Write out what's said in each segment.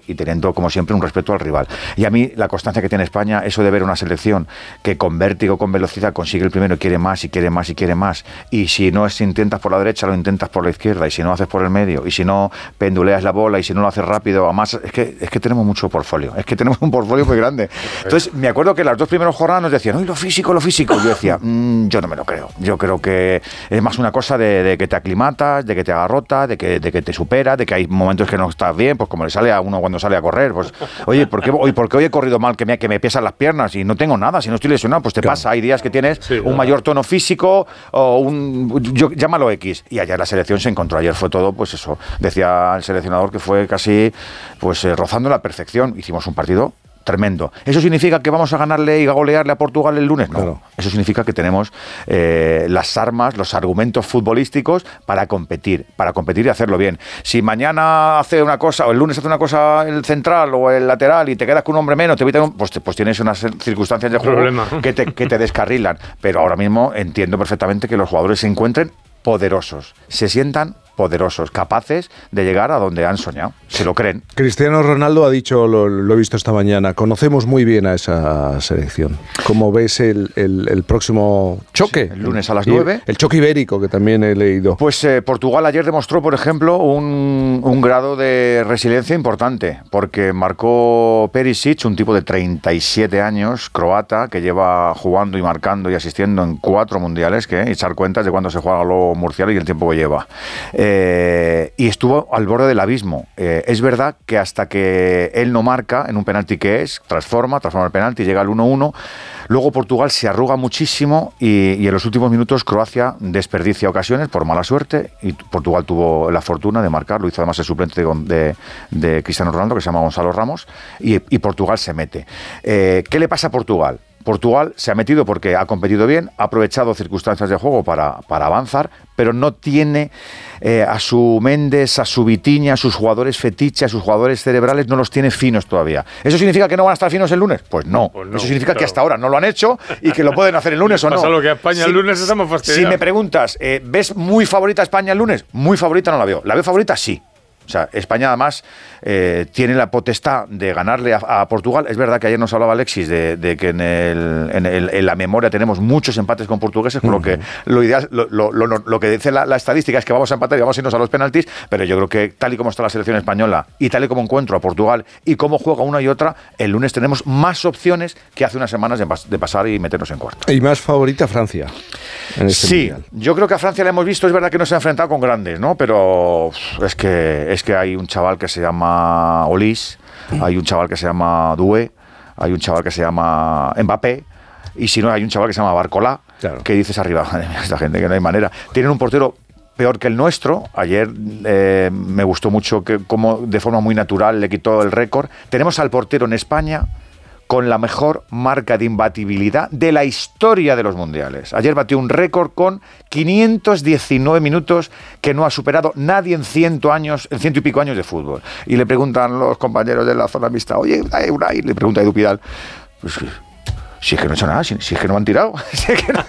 y teniendo, como siempre, un respeto al rival. Y a mí, la constancia que tiene España, eso de ver una selección que con vértigo, con velocidad, consigue el primero y quiere más, y quiere más, y quiere más. Y si no intentas por la derecha, lo intentas por la izquierda, y si no haces por el medio, y si no penduleas la bola, y si no lo haces rápido, además, es que tenemos mucho portfolio, es que tenemos un portfolio muy grande. Entonces, me acuerdo que las 2 primeras jornadas nos decían, ¡ay, lo físico! Yo decía, yo no me lo creo. Yo creo que es más una cosa de que te aclimatas, de que te agarrotas, de que te superas, de que hay momentos que no estás bien, pues como le sale a uno cuando sale a correr, pues, oye, ¿por qué hoy he corrido mal que me pesan las piernas y no tengo nada, si no estoy lesionado? Pues te pasa, hay días que tienes un mayor tono físico o llámalo X. Y ayer la selección se encontró, ayer fue todo, pues eso, decía el seleccionador que fue casi pues rozando la perfección. Hicimos un partido tremendo. ¿Eso significa que vamos a ganarle y a golearle a Portugal el lunes? No. Claro. Eso significa que tenemos las armas, los argumentos futbolísticos para competir y hacerlo bien. Si mañana hace una cosa, o el lunes hace una cosa el central o el lateral y te quedas con un hombre menos, pues tienes unas circunstancias de juego que te descarrilan. Pero ahora mismo entiendo perfectamente que los jugadores se encuentren poderosos, se sientan poderosos, capaces de llegar a donde han soñado, se lo creen. Cristiano Ronaldo ha dicho, lo he visto esta mañana, conocemos muy bien a esa selección. ¿Cómo ves el próximo choque? Sí, el lunes a las 9. El choque ibérico, que también he leído. Pues Portugal ayer demostró, por ejemplo, un grado de resiliencia importante, porque marcó Perisic, un tipo de 37 años, croata, que lleva jugando y marcando y asistiendo en 4 mundiales, que echar cuentas de cuándo se juega lo Murcial y el tiempo que lleva. Y estuvo al borde del abismo. Es verdad que hasta que él no marca en un penalti transforma el penalti, llega al 1-1. Luego Portugal se arruga muchísimo y en los últimos minutos Croacia desperdicia ocasiones por mala suerte y Portugal tuvo la fortuna de marcar. Lo hizo además el suplente de Cristiano Ronaldo, que se llama Gonzalo Ramos, y Portugal se mete. ¿Qué le pasa a Portugal? Portugal se ha metido porque ha competido bien, ha aprovechado circunstancias de juego para avanzar, pero no tiene a su Méndez, a su Vitinha, a sus jugadores fetiche, a sus jugadores cerebrales, no los tiene finos todavía. ¿Eso significa que no van a estar finos el lunes? Pues no. Eso significa que hasta ahora no lo han hecho y que lo pueden hacer el lunes o no. Pasa lo que a España el lunes estamos fastidiados. Si me preguntas, ¿ves muy favorita a España el lunes? Muy favorita no la veo. ¿La veo favorita? Sí. O sea, España además tiene la potestad de ganarle a Portugal. Es verdad que ayer nos hablaba Alexis de que en la memoria tenemos muchos empates con portugueses, con lo que lo ideal, lo que dice la estadística es que vamos a empatar y vamos a irnos a los penaltis, pero yo creo que tal y como está la selección española y tal y como encuentro a Portugal y cómo juega una y otra, el lunes tenemos más opciones que hace unas semanas de pasar y meternos en cuarto. ¿Y más favorita Francia? Sí, mundial. Yo creo que a Francia la hemos visto, es verdad que no se ha enfrentado con grandes, ¿no? Pero es que hay un chaval que se llama Olís, hay un chaval que se llama Doué, hay un chaval que se llama Mbappé, y si no, hay un chaval que se llama Barcolá, claro, que dices arriba, madre mía, esta gente que no hay manera. Tienen un portero peor que el nuestro. Ayer me gustó mucho que cómo de forma muy natural le quitó el récord. Tenemos al portero en España con la mejor marca de imbatibilidad de la historia de los mundiales. Ayer batió un récord con 519 minutos que no ha superado nadie en 100 y pico años de fútbol. Y le preguntan los compañeros de la zona mixta, oye, Unai, le pregunta a Edu Pidal, pues si es que no he hecho nada, si es que no han tirado. Si es que no...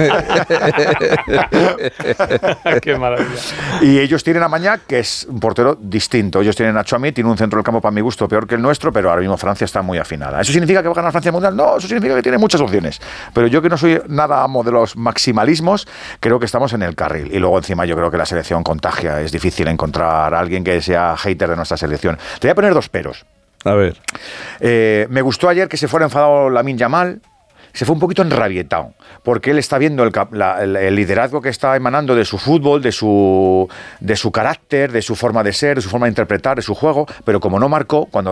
Qué maravilla. Y ellos tienen a Mañac, que es un portero distinto. Ellos tienen a Tchouaméni, tiene un centro del campo para mi gusto peor que el nuestro, pero ahora mismo Francia está muy afinada. ¿Eso significa que va a ganar Francia el Mundial? No, eso significa que tiene muchas opciones. Pero yo, que no soy nada amo de los maximalismos, creo que estamos en el carril. Y luego encima yo creo que la selección contagia. Es difícil encontrar a alguien que sea hater de nuestra selección. Te voy a poner 2 peros. A ver. Me gustó ayer que se fuera enfadado Lamine Yamal. Se fue un poquito enrabietado, porque él está viendo el liderazgo que está emanando de su fútbol, de su carácter, de su forma de ser, de su forma de interpretar, de su juego, pero como no marcó, cuando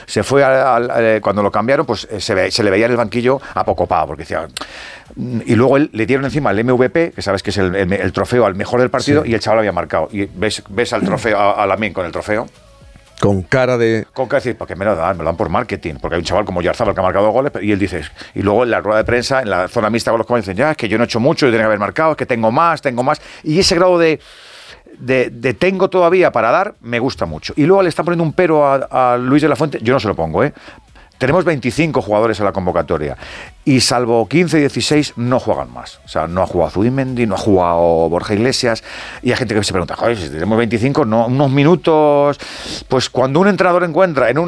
lo cambiaron, pues se le veía en el banquillo apocopado, porque decía... Y luego le dieron encima el MVP, que sabes que es el trofeo al mejor del partido, sí, y el chaval había marcado. Y ves al trofeo, a Lamine con el trofeo... Con cara de decir, porque me lo dan por marketing, porque hay un chaval como Oyarzabal que ha marcado goles, y él dice, y luego en la rueda de prensa, en la zona mixta con los compañeros, dicen, ya, es que yo no he hecho mucho, yo tenía que haber marcado, es que tengo más, y ese grado de tengo todavía para dar, me gusta mucho. Y luego le están poniendo un pero a Luis de la Fuente, yo no se lo pongo, Tenemos 25 jugadores en la convocatoria y salvo 15 y 16 no juegan más. O sea, no ha jugado Zubimendi, no ha jugado Borja Iglesias, y hay gente que se pregunta, joder, si tenemos 25, no, unos minutos. Pues cuando un entrenador encuentra en